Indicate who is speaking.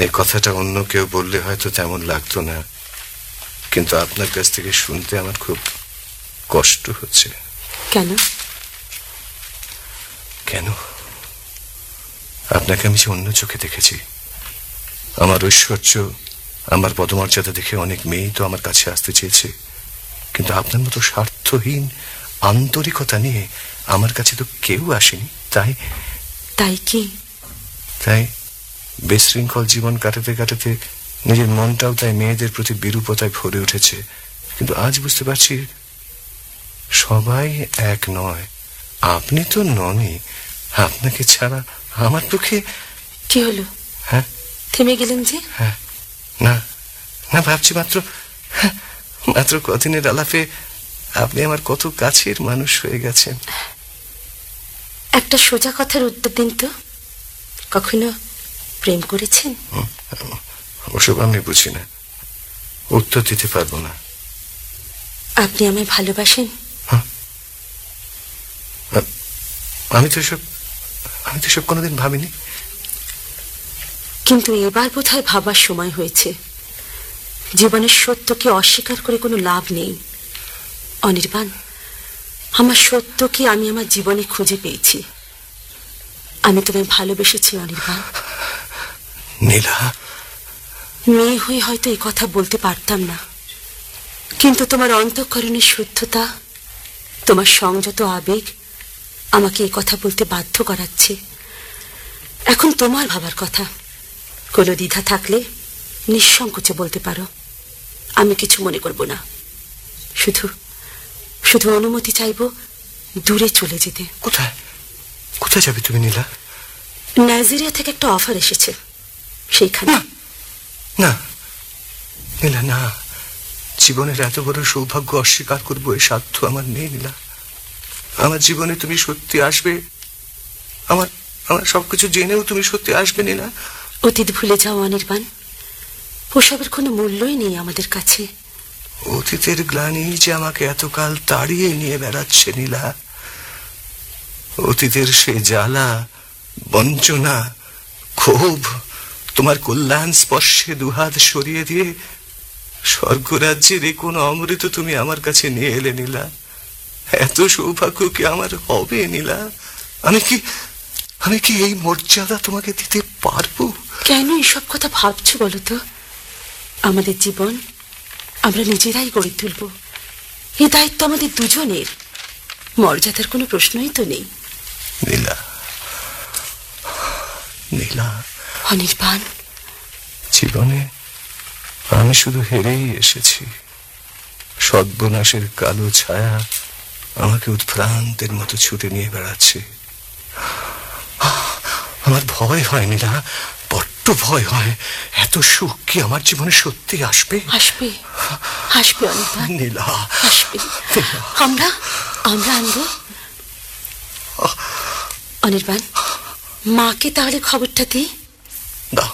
Speaker 1: এই কথাটা অন্য কেউ বললে হয়তো তেমন লাগতো না, কিন্তু আপনার কাছ থেকে শুনতে আমার খুব কষ্ট হচ্ছে।
Speaker 2: কেন?
Speaker 1: কেন? আপনাকে আমি যে অন্য চোখে দেখেছি। আমার ঐশ্বর্য, আমার পদমর্যাদা দেখে অনেক মেয়েই তো আমার কাছে আসতে চেয়েছে, কিন্তু আপনার মতো স্বার্থহীন আন্তরিকতা নিয়ে আমার কাছে তো কেউ আসেনি।
Speaker 2: তাই কি?
Speaker 1: তাই বিশৃঙ্খল জীবন কাটাতে কাটাতে নিজের মনটাও তাই মেয়েদের প্রতি বিরূপতায় ভরে উঠেছে। কিন্তু আজ বুঝতে পারছি সবাই এক নয়। আপনি তো ননই। আপনাকে ছাড়া আমার পক্ষে।
Speaker 2: কি হলো?
Speaker 1: হ্যাঁ,
Speaker 2: থেমে গেলেন যে?
Speaker 1: হ্যাঁ, না না, ভাবছি মাত্র কদিনের আলাপে আপনি আমার কত কাছের মানুষ হয়ে গেছেন।
Speaker 2: একটা সোজা কথার উত্তর দিন তো, কখনো প্রেম করেছেন?
Speaker 1: ওসব আমি বুঝি না, উত্তর দিতে পারবো না।
Speaker 2: আপনি আমায় ভালোবাসেন?
Speaker 1: আমি তো এসব কোনোদিন ভাবিনি।
Speaker 2: কিন্তু এবার বোধহয় ভাবার সময় হয়েছে। জীবনের সত্যকে অস্বীকার করে কোনো লাভ নেই। অনির্বাণ, আমার সত্যকে আমি আমার জীবনে খুঁজে পেয়েছি। আমি তোমায় ভালোবেসেছি অনির্বাণ।
Speaker 1: নীলা,
Speaker 2: মেয়ে হয়ে হয়তো এই কথা বলতে পারতাম না, কিন্তু তোমার অন্তঃকরণের শুদ্ধতা, তোমার সংযত আবেগ আমাকে এই কথা বলতে বাধ্য করাচ্ছে। এখন তোমার ভাবার কথা। কোনো দ্বিধা থাকলে নিঃসংকোচে বলতে পারো, আমি কিছু মনে করব না। শুধু শুধু অনুমতি চাইব দূরে চলে যেতে।
Speaker 1: কোথায় কোথায় যাবে তুমি নীলা?
Speaker 2: নাইজেরিয়া থেকে একটা অফার এসেছে, সেইখানে।
Speaker 1: না নীলা, না। জীবনের এত বড় সৌভাগ্য অস্বীকার করবো এই সাধ্য আমার নেই নীলা। আমার জীবনে তুমি সত্যি আসবে, আমার সবকিছু জেনেও তুমি সত্যি আসবে নীলা।
Speaker 2: অতীত ভুলে যাও অনির্বাণ, ওসবের কোনো মূল্যই নেই আমাদের কাছে।
Speaker 1: অতীতের গ্লানি যে আমাকে এতকাল তাড়িয়ে নিয়ে বেড়াচ্ছে নীলা। অতীতের সে জ্বালা, বঞ্চনা, ক্ষোভ তোমার কল্যাণ স্পর্শে দুহাত সরিয়ে দিয়ে স্বর্গরাজ্যের এই কোন অমৃত তুমি আমার কাছে নিয়ে এলে নীলা। এত সৌভাগ্য কি আমার হবে নীলা? আমি কি এই মর্যাদা তোমাকে দিতে পারবো?
Speaker 2: কেন এসব কথা ভাবছো বলো তো? আমাদের জীবন আমরা নিজেরাই গড়ে তুলব। এই দায়িত্ব আমাদের দুজনের। মর্যাদার কোনো প্রশ্নই তো নেই।
Speaker 1: নীলা, নীলা।
Speaker 2: অনির্বাণ,
Speaker 1: জীবনে আমি শুধু হেরেই এসেছি। সর্বনাশের কালো ছায়া আমাকে উৎভ্রান্তের মতো ছুটে নিয়ে বেড়াচ্ছে। আমার ভয় হয় নীলা, বড্ড ভয় হয়। এত সুখ কি আমার জীবনে সত্যি আসবে?
Speaker 2: আসবে, আসবে অনির্বাণ,
Speaker 1: নীলা,
Speaker 2: আসবে। আমরা আনবো। অনির্বাণ, মাকে তাহলে খবরটা দিই।